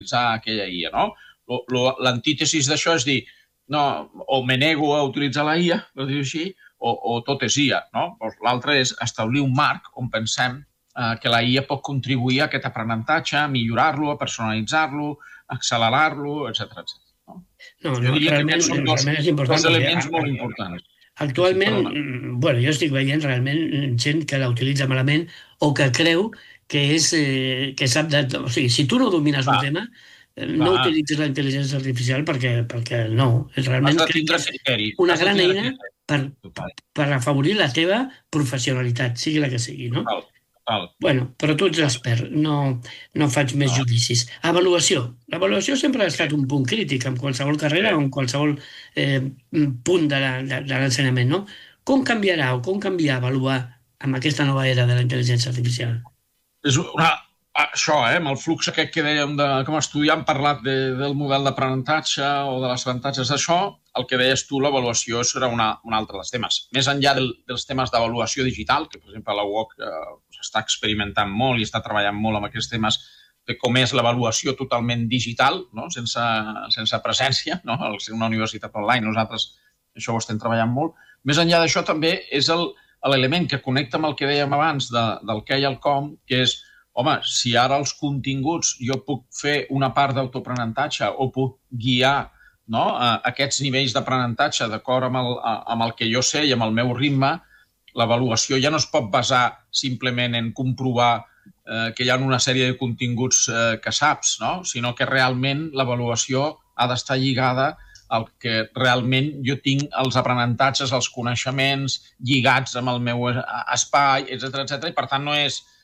utilitzar aquella IA, no? L'antítesis d'això és dir, no, o me nego a utilitzar la IA, per dir-ho així, o tot és IA, no? L'altre és establir un marc on pensem que la IA pot contribuir a aquest aprenentatge, a millorar-lo, a personalitzar-lo, a accelerar-lo, etc. No, realment és important. Dos elements molt importants. Actualment, jo estic veient realment gent que la utilitza malament o que creu que sap de... O sigui, si tu no domines un tema, no utilitzes la intel·ligència artificial perquè no. Realment crec que és una gran eina per afavorir la teva professionalitat, sigui la que sigui, no? Però tu ets expert, no faig més judicis. Avaluació. L'avaluació sempre ha estat un punt crític en qualsevol carrera o en qualsevol punt de l'ensenyament, no? Com canviarà o com canviar avaluar amb aquesta nova era de la intel·ligència artificial? És això, amb el flux aquest que dèiem com a estudiant, parlat del model d'aprenentatge o de les avantatges d'això, el que deies tu, l'avaluació serà un altre dels temes. Més enllà dels temes d'avaluació digital, que, per exemple, la UOC està experimentant molt i està treballant molt amb aquests temes de com és l'avaluació totalment digital, sense presència, al ser una universitat online. Nosaltres això ho estem treballant molt. Més enllà d'això també és l'element que connecta amb el que dèiem abans del què i el com, que és, home, si ara els continguts jo puc fer una part d'autoaprenentatge o puc guiar aquests nivells d'aprenentatge d'acord amb el que jo sé i amb el meu ritme, l'avaluació ja no es pot basar simplement en comprovar que hi ha una sèrie de continguts que saps, sinó que realment l'avaluació ha d'estar lligada al que realment jo tinc els aprenentatges, els coneixements lligats amb el meu espai, etc. I per tant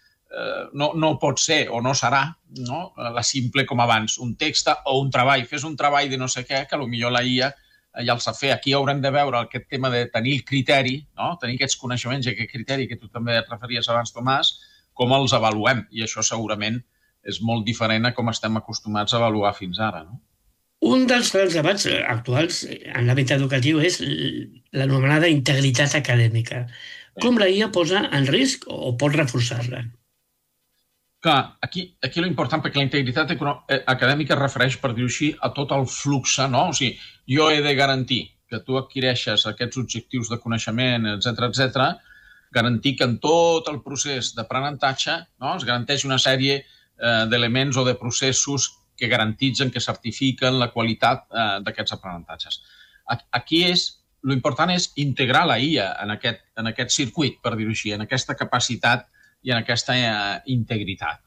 no pot ser o no serà la simple com abans, un text o un treball. Fes un treball de no sé què, que potser la IA ja el sap fer. Aquí haurem de veure aquest tema de tenir el criteri, tenir aquests coneixements i aquest criteri que tu també et referies abans, Tomàs, com els avaluem. I això segurament és molt diferent a com estem acostumats a avaluar fins ara. Un dels grans debats actuals en l'àmbit educatiu és l'anomenada integritat acadèmica. Com la IA posa en risc o pot reforçar-la? Clar, aquí l'important, perquè la integritat acadèmica es refereix, per dir-ho així, a tot el flux, no? O sigui, jo he de garantir que tu adquireixes aquests objectius de coneixement, etc., garantir que en tot el procés d'aprenentatge es garanteix una sèrie d'elements o de processos que garantitzen, que certifiquen la qualitat d'aquests aprenentatges. Aquí l'important és integrar la IA en aquest circuit, per dir-ho així, en aquesta capacitat i en aquesta integritat.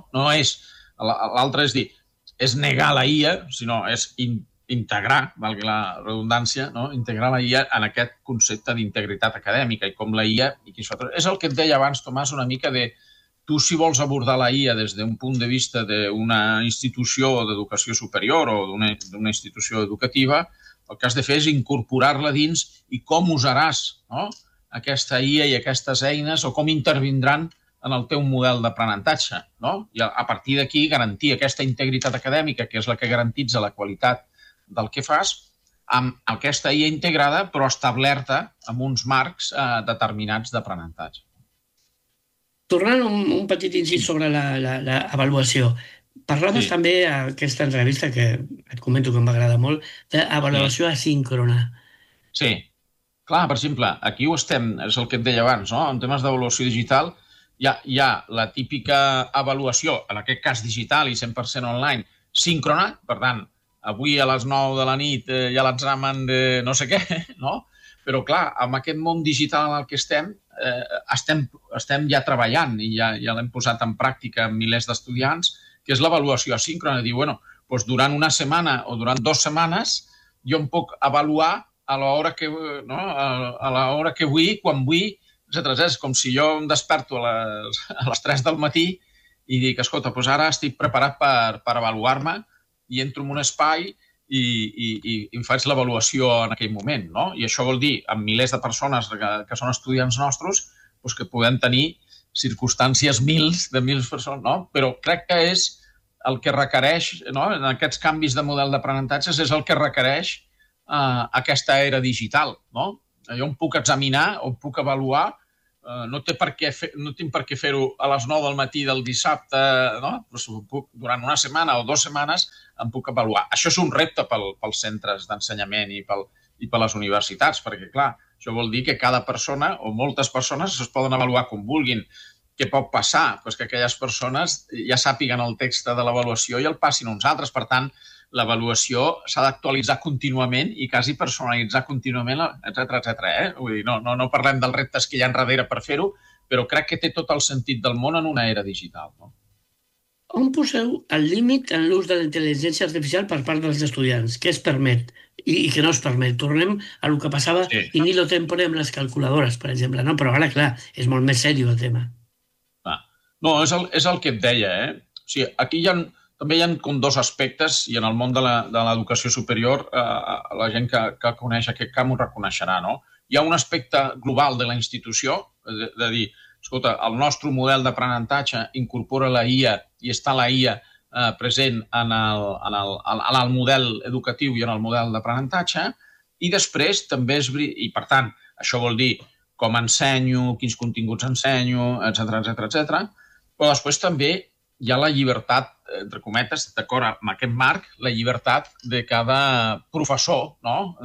L'altre és dir, és negar la IA, sinó és integrar, valgui la redundància, integrar la IA en aquest concepte d'integritat acadèmica i com la IA... És el que et deia abans, Tomàs, una mica de tu, si vols abordar la IA des d'un punt de vista d'una institució d'educació superior o d'una institució educativa, el que has de fer és incorporar-la dins i com usaràs aquesta IA i aquestes eines o com intervindran en el teu model d'aprenentatge. I a partir d'aquí garantir aquesta integritat acadèmica, que és la que garantitza la qualitat del que fas, amb aquesta IA integrada, però establerta amb uns marcs determinats d'aprenentatge. Tornant un petit incís sobre l'avaluació, parlaves també a aquesta entrevista, que et comento que m'agrada molt, d'avaluació asíncrona. Sí. Clar, per exemple, aquí ho estem, és el que et deia abans, en temes d'avaluació digital, hi ha la típica avaluació, en aquest cas digital i 100% online, síncrona, per tant, avui a les 9 de la nit hi ha l'examen de no sé què, però clar, amb aquest món digital en el que estem ja treballant i ja l'hem posat en pràctica amb milers d'estudiants, que és l'avaluació asíncrona. Dir, durant una setmana o durant 2 setmanes jo em puc avaluar a l'hora que vull, quan vull, etc. És com si jo em desperto a les 3 del matí i dic, escolta, ara estic preparat per avaluar-me i entro en un espai i em faig l'avaluació en aquell moment. I això vol dir, amb milers de persones que són estudiants nostres, que podem tenir circumstàncies de mils persones, però crec que és el que requereix, en aquests canvis de model d'aprenentatges, és el que requereix aquesta era digital. Jo em puc examinar o puc avaluar no tinc per què fer-ho a les 9 del matí del dissabte, no? Durant una setmana o 2 setmanes em puc avaluar. Això és un repte pels centres d'ensenyament i per les universitats, perquè, clar, això vol dir que cada persona o moltes persones es poden avaluar com vulguin. Què pot passar? Pues que aquelles persones ja sàpiguen el text de l'avaluació i el passin uns altres. Per tant, l'avaluació s'ha d'actualitzar contínuament i quasi personalitzar contínuament, etc. Vull dir, no parlem dels reptes que hi ha enrere per fer-ho, però crec que té tot el sentit del món en una era digital. No? On poseu el límit en l'ús de la intel·ligència artificial per part dels estudiants? Què es permet i què no es permet? Tornem a el que passava in illo tempore amb les calculadores, per exemple. No? Però ara, clar, és molt més seriós el tema. No, és el que et deia. O sigui, aquí també hi ha com dos aspectes i en el món de l'educació superior la gent que coneix aquest camp ho reconeixerà. No? Hi ha un aspecte global de la institució, de dir, escolta, el nostre model d'aprenentatge incorpora la IA i està la IA present en el model educatiu i en el model d'aprenentatge i després també i per tant, això vol dir com ensenyo, quins continguts ensenyo, etc. Però després també hi ha la llibertat, entre cometes, d'acord amb aquest marc, la llibertat de cada professor, no?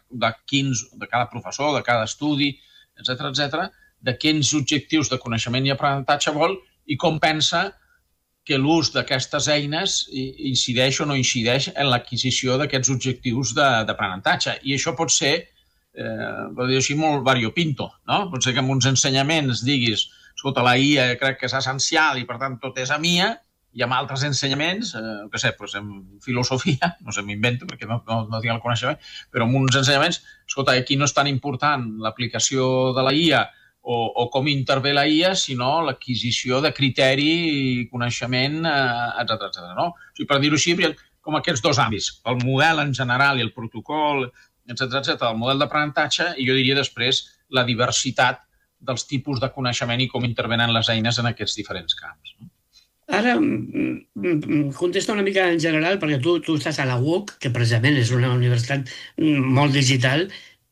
de cada professor, de cada estudi, etc., de quins objectius de coneixement i aprenentatge vol i com pensa que l'ús d'aquestes eines incideix o no incideix en l'adquisició d'aquests objectius d'aprenentatge. I això pot ser, per dir-ho així, molt variopinto. No? Pot ser que en uns ensenyaments diguis escolta, la IA crec que és essencial i, per tant, tot és a MIA, i en altres ensenyaments, en filosofia, no sé, m'invento perquè no tinc el coneixement, però en uns ensenyaments, escolta, aquí no és tan important l'aplicació de la IA o com intervé la IA, sinó l'adquisició de criteri i coneixement, etc. No? O sigui, per dir-ho així, com aquests dos àmbits, el model en general i el protocol, etc., el model d'aprenentatge, i jo diria després la diversitat dels tipus de coneixement i com intervenen les eines en aquests diferents camps. Ara, contesta una mica en general, perquè tu estàs a la UOC, que precisament és una universitat molt digital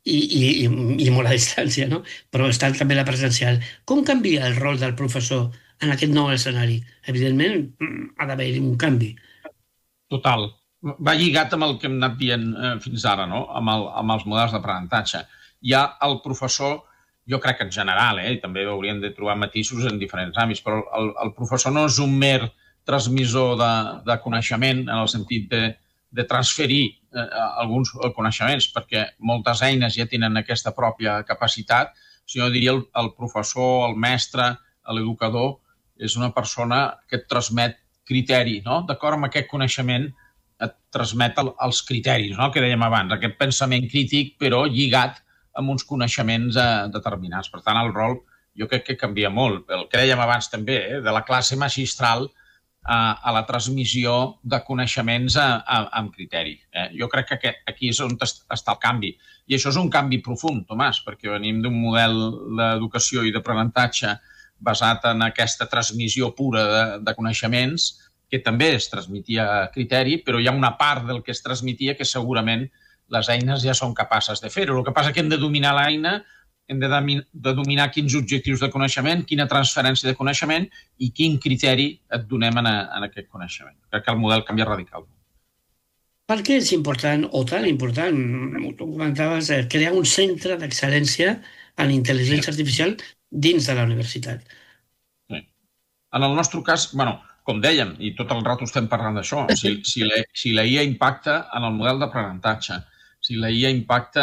i molt a distància, no? Però està també la presencial. Com canvia el rol del professor en aquest nou escenari? Evidentment, ha d'haver-hi un canvi. Total. Va lligat amb el que hem anat dient fins ara, no? Amb els models d'aprenentatge. Hi ha el professor, jo crec que en general, i també hauríem de trobar matisos en diferents àmbits, però el professor no és un mer transmissor de coneixement en el sentit de transferir alguns coneixements, perquè moltes eines ja tenen aquesta pròpia capacitat. Jo diria el professor, el mestre, l'educador, és una persona que et transmet criteri, no? D'acord amb aquest coneixement et transmet els criteris, no? Que dèiem abans, aquest pensament crític, però lligat amb uns coneixements determinats. Per tant, el rol jo crec que canvia molt. El que dèiem abans també, de la classe magistral a la transmissió de coneixements amb criteri. Jo crec que aquí és on està el canvi. I això és un canvi profund, Tomàs, perquè venim d'un model d'educació i d'aprenentatge basat en aquesta transmissió pura de coneixements, que també es transmetia a criteri, però hi ha una part del que es transmetia que segurament les eines ja són capaces de fer-ho. El que passa és que hem de dominar l'eina, hem de dominar quins objectius de coneixement, quina transferència de coneixement i quin criteri et donem en aquest coneixement. Crec que el model canvia radicalment. Per què és important, o tan important, tu comentaves, crear un centre d'excel·lència en intel·ligència artificial dins de la universitat? Sí. En el nostre cas, com dèiem, i tot el rato estem parlant d'això, si la IA impacta en el model d'aprenentatge, si la IA impacta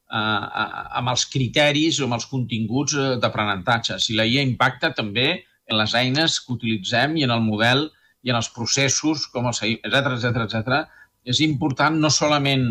amb els criteris o amb els continguts d'aprenentatge, si la IA impacta també en les eines que utilitzem i en el model i en els processos, com els etc. És important no solament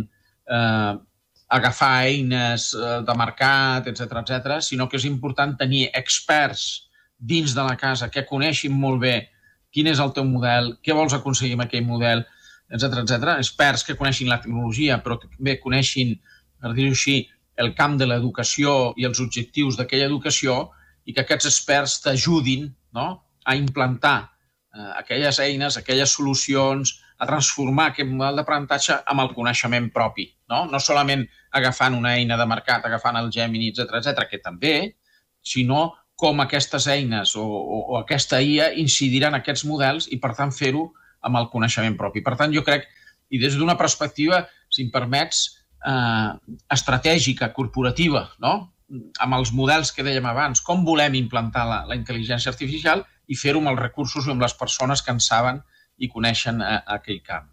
agafar eines de mercat, etc., sinó que és important tenir experts dins de la casa que coneixin molt bé quin és el teu model, què vols aconseguir amb aquell model, etc. Experts que coneixin la tecnologia, però també coneixin, per dir-ho així, el camp de l'educació i els objectius d'aquella educació i que aquests experts t'ajudin a implantar aquelles eines, aquelles solucions, a transformar aquest model d'aprenentatge amb el coneixement propi. No solament agafant una eina de mercat, agafant el Gemini, etc., que també, sinó com aquestes eines o aquesta IA incidirà en aquests models i, per tant, fer-ho amb el coneixement propi. Per tant, jo crec, i des d'una perspectiva, si em permets, estratègica, corporativa, no? Amb els models que dèiem abans, com volem implantar la intel·ligència artificial i fer-ho amb els recursos i amb les persones que en saben i coneixen aquell camp.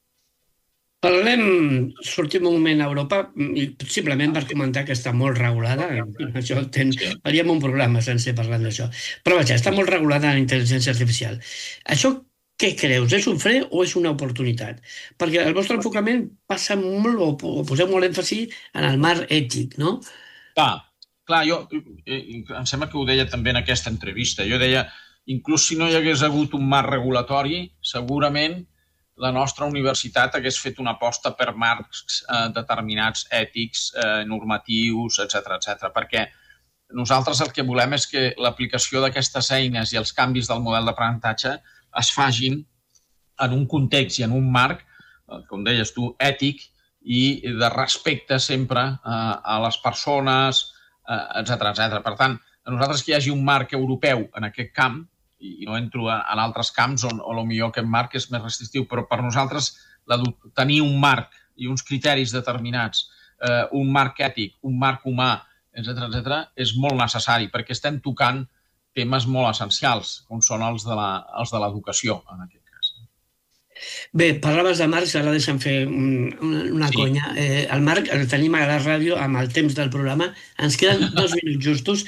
Sortim un moment a Europa, simplement per comentar que està molt regulada, això faríem un programa sencer parlant d'això, però vaja, està molt regulada la intel·ligència artificial. Això què creus? És un fre o és una oportunitat? Perquè el vostre enfocament passa molt, o poseu molt èmfasi en el marc ètic, no? Clar, em sembla que ho deia també en aquesta entrevista. Jo deia, inclús si no hi hagués hagut un marc regulatori, segurament la nostra universitat hagués fet una aposta per marcs determinats ètics, normatius, etc. Perquè nosaltres el que volem és que l'aplicació d'aquestes eines i els canvis del model d'aprenentatge es fagin en un context i en un marc, com deies tu, ètic i de respecte sempre a les persones, etc. Per tant, a nosaltres que hi hagi un marc europeu en aquest camp, i no entro en altres camps on potser aquest marc és més restrictiu, però per nosaltres tenir un marc i uns criteris determinats, un marc ètic, un marc humà, etc., és molt necessari perquè estem tocant temes molt essencials, com són els de l'educació, en aquest cas. Bé, parlaves de marcs, ara deixa'm fer una conya. El Marc el tenim a la ràdio amb el temps del programa. Ens queden 2 minuts justos.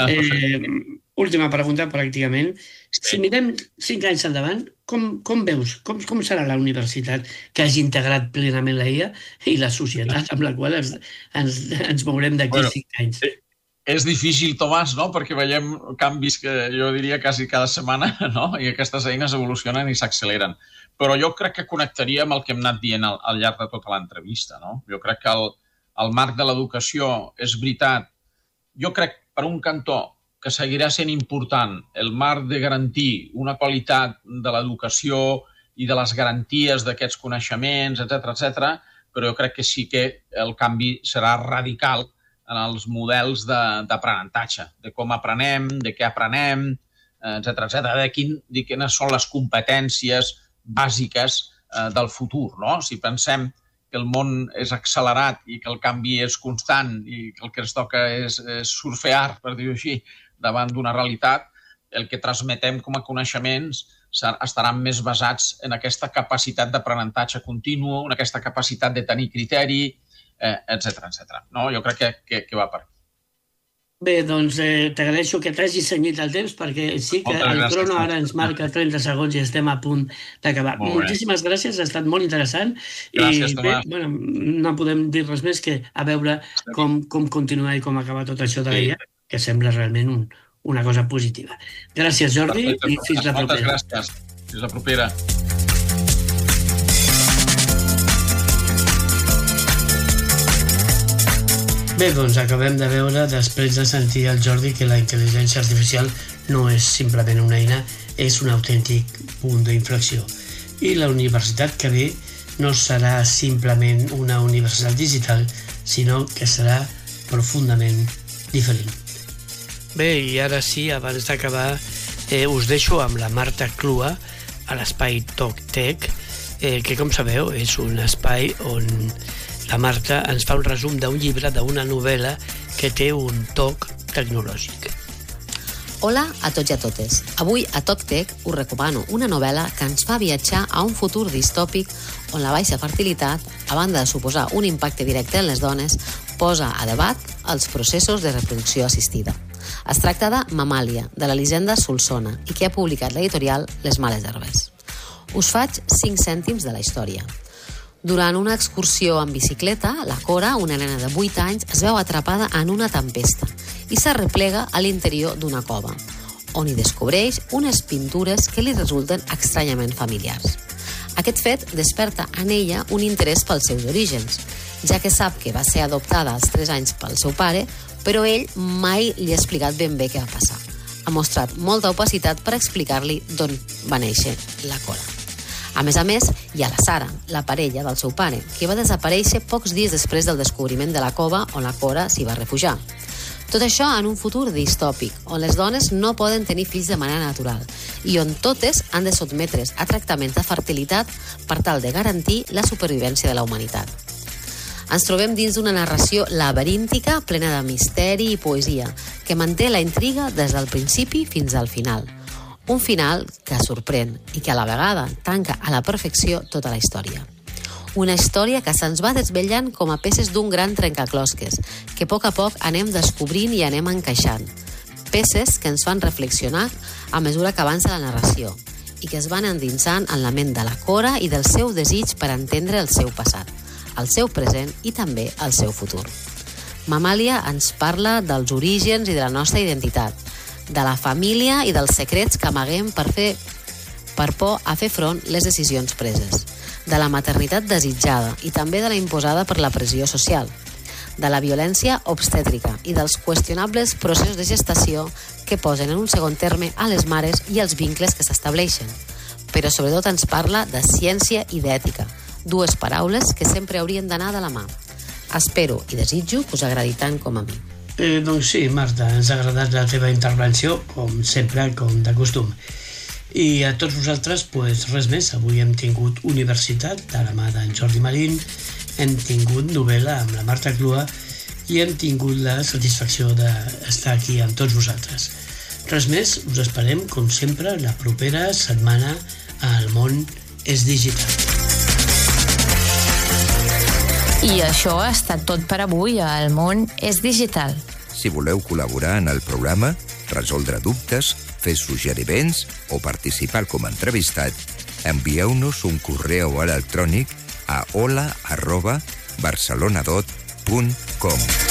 Última pregunta, pràcticament. Si mirem 5 anys endavant, com veus? Com serà la universitat que hagi integrat plenament la IA i la societat amb la qual ens mourem d'aquí 5 anys? És difícil, Tomàs, no? Perquè veiem canvis que jo diria quasi cada setmana, no? I aquestes eines evolucionen i s'acceleren. Però jo crec que connectaria amb el que hem anat dient al llarg de tota l'entrevista, no? Jo crec que el marc de l'educació és veritat. Jo crec, per un cantó, que seguirà sent important el marc de garantir una qualitat de l'educació i de les garanties d'aquests coneixements, etc., però jo crec que sí que el canvi serà radical en els models d'aprenentatge, de com aprenem, de què aprenem, etc., de quines són les competències bàsiques del futur, no? Si pensem que el món és accelerat i que el canvi és constant i que el que ens toca és surfear, per dir-ho així, davant d'una realitat, el que transmetem com a coneixements estaran més basats en aquesta capacitat d'aprenentatge continu, en aquesta capacitat de tenir criteri, etc. No? Jo crec que va per aquí. Bé, doncs t'agraeixo que t'hagis cenyit el temps perquè sí que el crono ara ens marca 30 segons i estem a punt d'acabar. Moltíssimes gràcies, ha estat molt interessant. Gràcies, Tomàs. I bé, no podem dir res més que a veure com continuar i com acabar tot això de l'IA, que sembla realment una cosa positiva. Gràcies, Jordi, i fins la propera. Moltes gràcies. Fins la propera. Bé, doncs acabem de veure, després de sentir el Jordi, que la intel·ligència artificial no és simplement una eina, és un autèntic punt d'inflexió. I la universitat que ve no serà simplement una universitat digital, sinó que serà profundament diferent. Bé, i ara sí, abans d'acabar, us deixo amb la Marta Clua a l'espai TalkTech, que com sabeu és un espai on la Marta ens fa un resum d'un llibre, d'una novel·la que té un toc tecnològic. Hola a tots i a totes. Avui a TalkTech us recomano una novel·la que ens fa viatjar a un futur distòpic on la baixa fertilitat, a banda de suposar un impacte directe en les dones, posa a debat els processos de reproducció assistida. Es tracta de Mamàlia, de l'Elisenda Solsona, i que ha publicat l'editorial Les Males Herbes. Us faig 5 cèntims de la història. Durant una excursió en bicicleta, la Cora, una nena de 8 anys, es veu atrapada en una tempesta i s'arreplega a l'interior d'una cova, on hi descobreix unes pintures que li resulten estranyament familiars. Aquest fet desperta en ella un interès pels seus orígens, ja que sap que va ser adoptada als 3 anys pel seu pare, però ell mai li ha explicat ben bé què va passar. Ha mostrat molta opacitat per explicar-li d'on va néixer la Cora. A més, hi ha la Sara, la parella del seu pare, que va desaparèixer pocs dies després del descobriment de la cova on la Cora s'hi va refugiar. Tot això en un futur distòpic, on les dones no poden tenir fills de manera natural i on totes han de sotmetre's a tractaments de fertilitat per tal de garantir la supervivència de la humanitat. Ens trobem dins d'una narració laberíntica plena de misteri i poesia que manté la intriga des del principi fins al final. Un final que sorprèn i que a la vegada tanca a la perfecció tota la història. Una història que se'ns va desvetllant com a peces d'un gran trencaclosques, que a poc anem descobrint i anem encaixant. Peces que ens fan reflexionar a mesura que avança la narració i que es van endinsant en la ment de la Cora i del seu desig per entendre el seu passat, el seu present i també el seu futur. Mamàlia ens parla dels orígens i de la nostra identitat, de la família i dels secrets que amaguem per por a fer front les decisions preses, de la maternitat desitjada i també de la imposada per la pressió social, de la violència obstètrica i dels qüestionables processos de gestació que posen en un segon terme a les mares i els vincles que s'estableixen. Però sobretot ens parla de ciència i d'ètica, dues paraules que sempre haurien d'anar de la mà. Espero i desitjo que us agradi tant com a mi. Doncs sí, Marta, ens ha agradat la teva intervenció, com sempre, com de costum. I a tots vosaltres, res més. Avui hem tingut Universitat, de la mà d'en Jordi Marín, hem tingut novel·la amb la Marta Clua i hem tingut la satisfacció d'estar aquí amb tots vosaltres. Res més, us esperem, com sempre, la propera setmana a El món és digital. I això ha estat tot per avui a El món és digital. Si voleu col·laborar en el programa, resoldre dubtes, fer suggeriments o participar com a entrevistat, envieu-nos un correu electrònic a hola@barcelonadot.com.